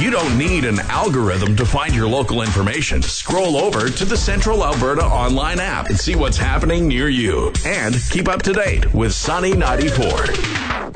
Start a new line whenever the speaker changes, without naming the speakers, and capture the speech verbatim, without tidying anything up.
You don't need an algorithm to find your local information. Scroll over to the Central Alberta online app and see what's happening near you. And keep up to date with Sunny ninety-four.